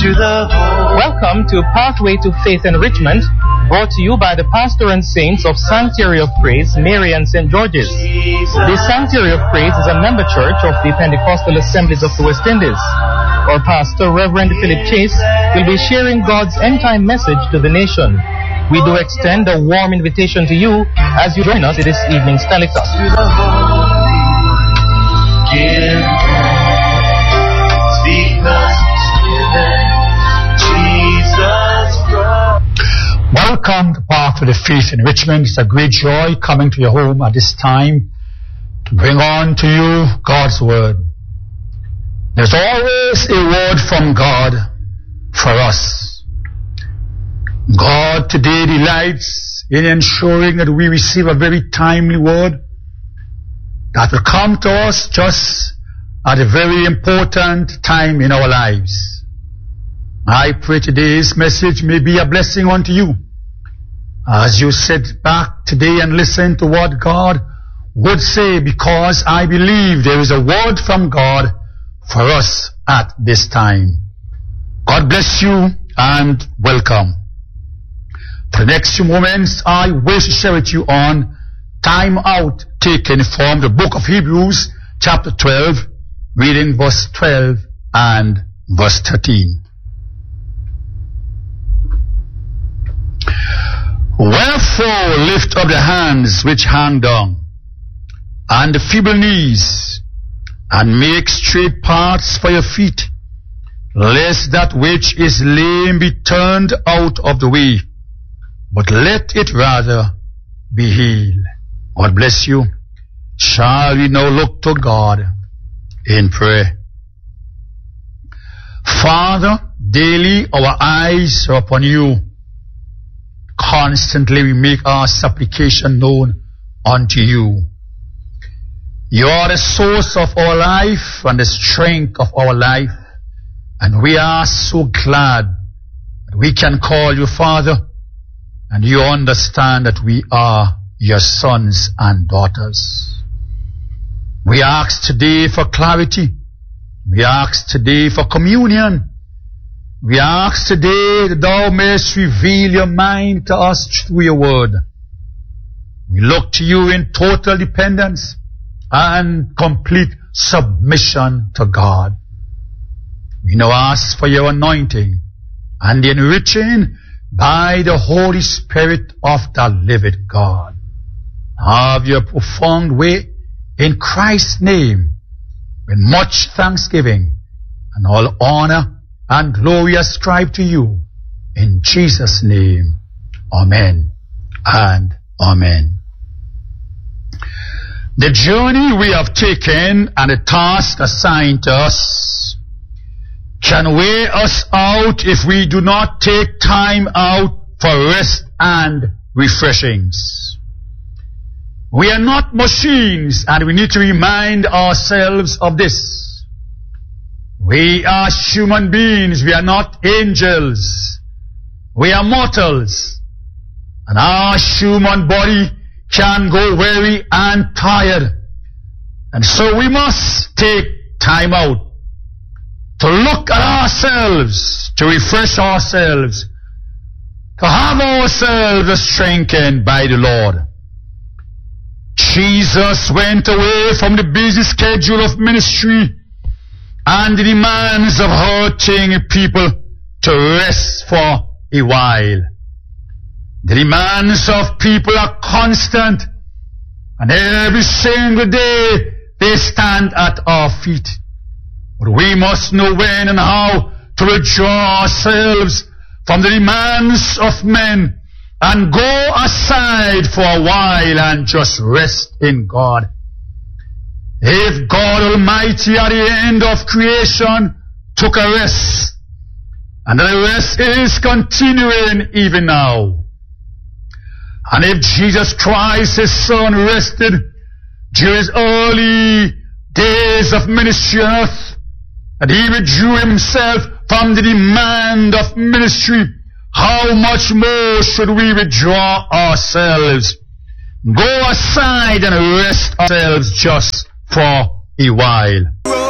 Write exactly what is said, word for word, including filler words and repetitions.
to the home. Welcome to Pathway to Faith Enrichment, brought to you by the pastor and saints of Sanctuary of Praise, Mary and Saint George's. The Sanctuary of Praise is a member church of the Pentecostal Assemblies of the West Indies. Our pastor, Reverend Philip Chase, will be sharing God's end-time message to the nation. We do extend a warm invitation to you as you join us in this evening's telecast. To the home. Give thanks because He's given Jesus Christ. Welcome to Pathway to Faith Enrichment. It's a great joy coming to your home at this time to bring on to you God's Word. There's always a word from God for us. God today delights in ensuring that we receive a very timely word that will come to us just at a very important time in our lives. I pray today's message may be a blessing unto you as you sit back today and listen to what God would say, because I believe there is a word from God for us at this time. God bless you and welcome. For the next few moments, I wish to share with you on time out taken from the book of Hebrews, chapter twelve, reading verse twelve and verse thirteen. Wherefore lift up the hands which hang down, and the feeble knees, and make straight paths for your feet, lest that which is lame be turned out of the way, but let it rather be healed. God bless you. Shall we now look to God in prayer? Father, daily our eyes are upon you. Constantly we make our supplication known unto you. You are the source of our life and the strength of our life, and we are so glad that we can call you Father, and you understand that we are your sons and daughters. We ask today for clarity. We ask today for communion. We ask today that thou mayest reveal your mind to us through your word. We look to you in total dependence and complete submission to God. We now ask for your anointing and the enriching by the Holy Spirit of the living God. Have your profound way in Christ's name, with much thanksgiving and all honor and glory ascribed to you. In Jesus' name, amen and amen. The journey we have taken and the task assigned to us can weigh us out if we do not take time out for rest and refreshings. We are not machines, and we need to remind ourselves of this. We are human beings. We are not angels. We are mortals. And our human body can go weary and tired. And so we must take time out to look at ourselves, to refresh ourselves, to have ourselves strengthened by the Lord. Jesus went away from the busy schedule of ministry and the demands of hurting people to rest for a while. The demands of people are constant, and every single day they stand at our feet. But we must know when and how to withdraw ourselves from the demands of men and go aside for a while and just rest in God. If God Almighty at the end of creation took a rest, and the rest is continuing even now, and if Jesus Christ, His Son, rested during His early days of ministry on earth, and He withdrew Himself from the demand of ministry, how much more should we withdraw ourselves, go aside and rest ourselves just for a while?